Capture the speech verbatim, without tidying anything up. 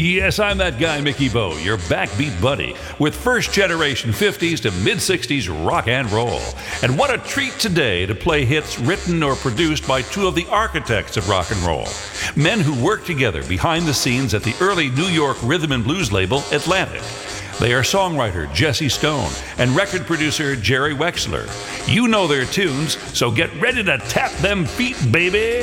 Yes, I'm that guy, Mickey Bo, your backbeat buddy, with first-generation fifties to mid-sixties rock and roll. And what a treat today to play hits written or produced by two of the architects of rock and roll. Men who worked together behind the scenes at the early New York rhythm and blues label, Atlantic. They are songwriter Jesse Stone and record producer Jerry Wexler. You know their tunes, so get ready to tap them feet, baby!